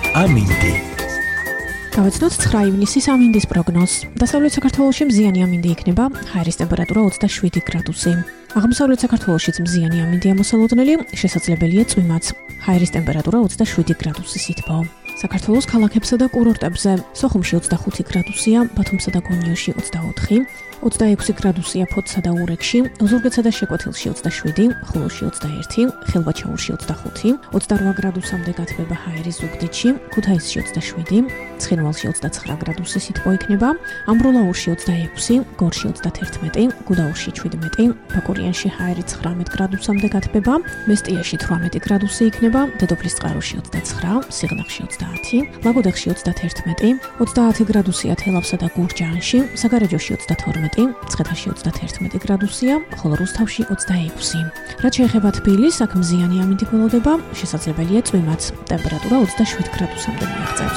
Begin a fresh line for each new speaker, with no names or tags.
ამინდი.
გავეცნოთ 9 ივნისის ამინდის პროგნოზს. დასავლეთ საქართველოში მზიანი ამინდი იქნება, ჰაერის ტემპერატურა 27 გრადუსი. აღმოსავლეთ საქართველოშიც მზიანი ამინდია მოსალოდნელი, შესაძლებელია წვიმაც. ჰაერის ტემპერატურა 27 გრადუსი სითბო. საქართველოს ქალაქებსა და კურორტებზე სოხუმში 25 გრადუსია, ბათუმსა და გონიოში 24, 26 გრადუსია ფოთსა და ურეკში, ოზურგეთსა და შეკვეთილში 27, ხულოში 21, ხელვაჩაურში 25, 28 გრადუსამდე გათბება ჰაერი ზუგდიდში, ქუთაისში 27, ცხინვალში 29 გრადუსი სითბო იქნება, ამბროლაურში 26, გორში 31, გუდაურში 17, ბაკურიანში ჰაერი 19 გრადუსამდე გათბება, მესტიაში 18 გრადუსი იქნება, დედოფლისწყაროში 29, სიღნაღში 20, ლაგოდეხში 31, 30 გრადუსია თელავსა და გურჯაანში, საგარეჯოში 22, მცხეთაში 31 გრადუსია, ხოლო რუსთავში 26. რაც შეეხება თბილისს, აქ მზიანი ამინდი გველოდება, შესაძლებელია წვიმაც. ტემპერატურა 27 გრადუსამდე მიაღწევს.